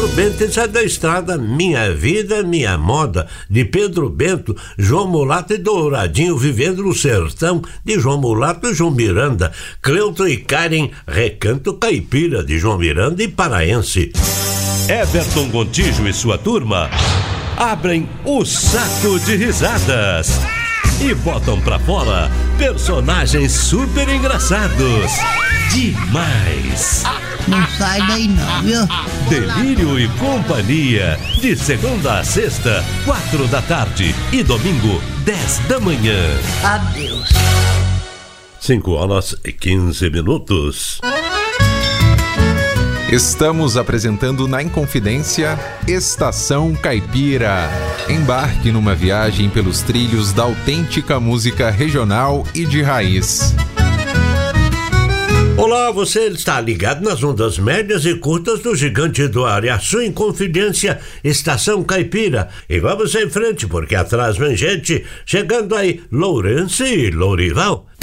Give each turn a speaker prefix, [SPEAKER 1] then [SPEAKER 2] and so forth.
[SPEAKER 1] Bento, essa é da estrada Minha Vida, Minha Moda, de Pedro Bento, João Mulato e Douradinho, vivendo no sertão, de João Mulato e João Miranda, Cleuton e Karen, Recanto Caipira, de João Miranda e Paraense.
[SPEAKER 2] Everton Gontijo e sua turma abrem o saco de risadas e botam pra fora personagens super engraçados. Demais!
[SPEAKER 3] Não sai daí não, viu?
[SPEAKER 2] Delírio e Companhia, de segunda a sexta, 4 da tarde e domingo, 10 da manhã.
[SPEAKER 3] Adeus.
[SPEAKER 1] 5h15.
[SPEAKER 4] Estamos apresentando na Inconfidência Estação Caipira. Embarque numa viagem pelos trilhos da autêntica música regional e de raiz.
[SPEAKER 1] Olá, você está ligado nas ondas médias e curtas do Gigante do Ar e a sua Inconfidência Estação Caipira. E vamos em frente, porque atrás vem gente chegando aí, Lourenço e Lourival.